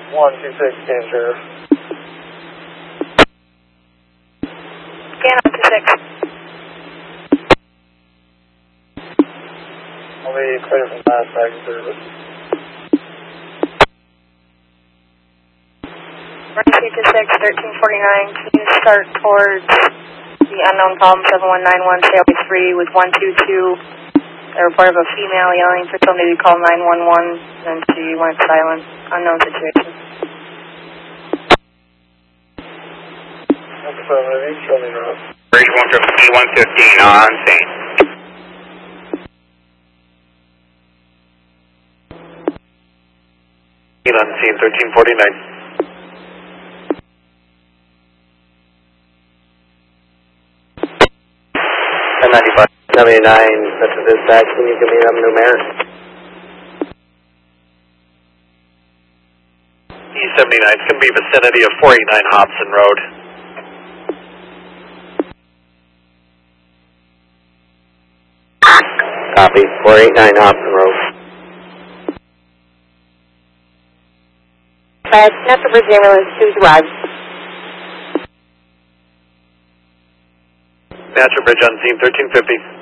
126, danger. Scan 126. I'll be clear from last back service. Runway 26, 1349. Can you start towards the unknown column 7191, Sailway 3 with 122. A report of a female yelling for somebody to call 911, and she went silent. Unknown situation. Affirmative, show me route. Bridge 115 on scene. On scene 1349. 1095, 79, Central Dispatch, can you give me them numerics? E79 is going to be vicinity of 489 Hobson Road. Copy, 489 Hobson Road. Central Bridge Ambulance 2's arrived. Natural Bridge on scene 1350.